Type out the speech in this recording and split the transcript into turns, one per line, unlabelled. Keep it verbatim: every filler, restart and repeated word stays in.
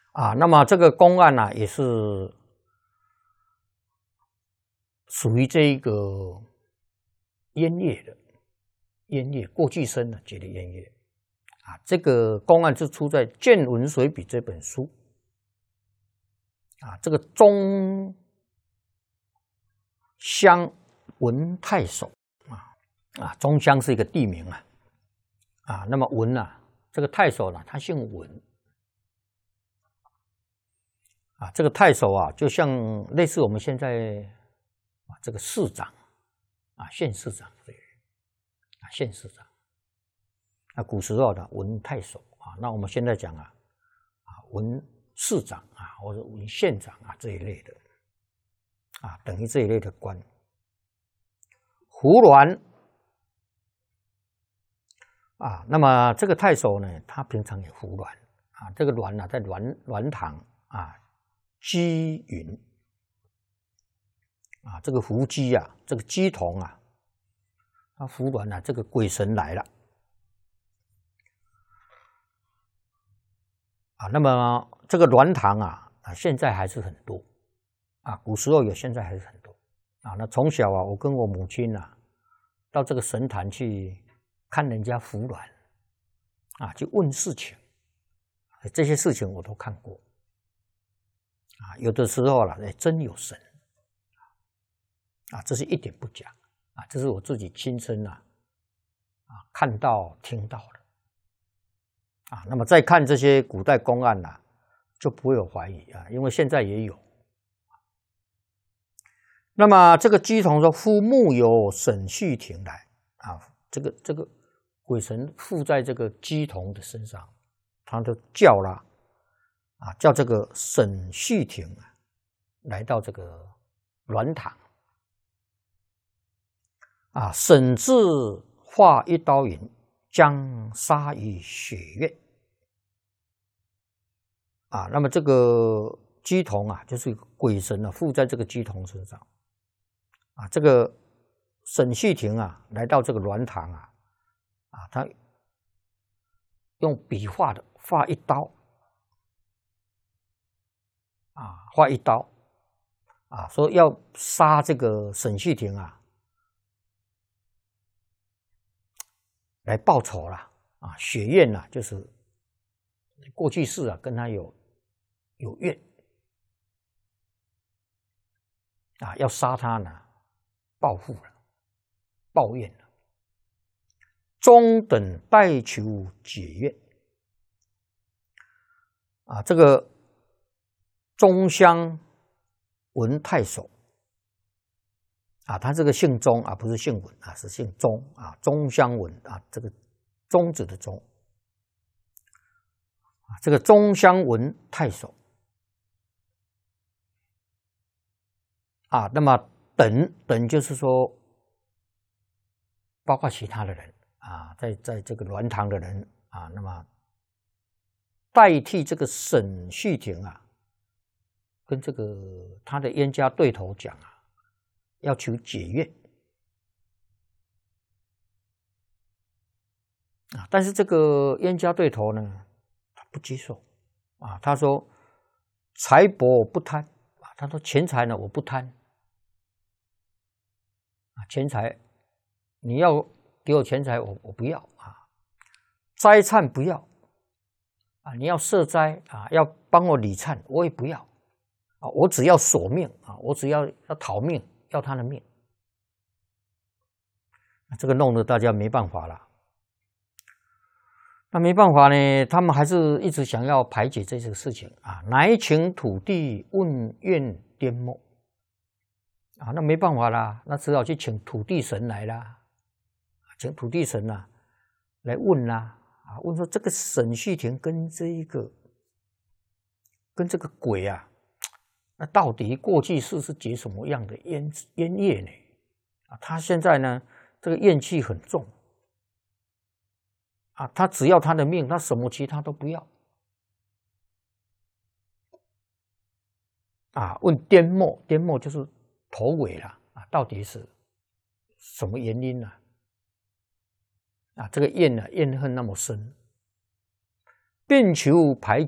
啊，那么这个公案呢、啊，也是属于这一个烟叶的烟叶过去生的结的烟叶啊。这个公案是出在《见闻随笔》这本书啊。这个中乡文太守啊啊，中乡是一个地名啊啊。那么文啊，这个太守呢，他姓文。啊，这个太守啊，就像类似我们现在啊这个市长啊、县市长这样啊，县市长。那古时候的文太守啊，那我们现在讲啊啊文市长啊，或者文县长啊这一类的啊，等于这一类的官。胡鸾啊，那么这个太守呢，他平常也胡鸾啊，这个鸾呢、啊，在鸾鸾堂啊。鸡云啊，这个伏鸡啊，这个鸡童啊，他伏鸾啊，这个鬼神来了啊。那么这个鸾堂啊啊，现在还是很多啊，古时候有，现在还是很多啊。那从小啊，我跟我母亲啊，到这个神坛去看人家伏鸾啊，去问事情，这些事情我都看过。啊，有的时候啦，哎，真有神啊，这是一点不假啊，这是我自己亲身啊啊看到听到的啊。那么再看这些古代公案呐、啊，就不会有怀疑啊，因为现在也有。那么这个鸡童说：“夫木有沈续庭来啊，这个这个鬼神附在这个鸡童的身上，他就叫了。”啊，叫这个沈续庭啊，来到这个鸾堂啊，沈自画一刀云，将杀于血月啊。那么这个鸡童啊，就是鬼神啊，附在这个鸡童身上啊。这个沈续庭啊，来到这个鸾堂啊，啊，他用笔画的画一刀。啊，画一刀，啊，说要杀这个沈续庭啊，来报仇啦，啊，血怨呐、啊，就是过去世啊，跟他有有怨，啊，要杀他呢，报复了，报怨了，中等代求解怨，啊，这个。中乡文太守啊，他这个姓钟啊，不是姓文啊，是姓钟啊。中乡文啊，这个中子的中啊，这个中乡文太守啊，那么等等就是说，包括其他的人啊，在在这个鸾堂的人啊，那么代替这个沈续庭啊。跟这个他的冤家对头讲啊，要求解怨啊，但是这个冤家对头呢，他不接受啊，他说财帛不贪啊，他说钱财呢我不贪啊，钱财你要给我钱财我我不要啊，灾忏不要啊，你要赦灾啊，要帮我理忏我也不要。啊，我只要索命啊，我只要要讨命，要他的命，这个弄得大家没办法了。那没办法呢，他们还是一直想要排解这个事情啊，乃请土地问怨颠末啊，那没办法啦，那只好去请土地神来啦，请土地神啊来问啦啊，问说这个沈续庭跟这一个跟这个鬼啊。那到底过去世是结什么样的烟烟业呢？啊，他现在呢，这个怨气很重啊，他只要他的命，他什么其他都不要啊。问颠末，颠末就是头尾了啊，到底是什么原因呢？啊，这个怨呢，怨恨那么深，并求排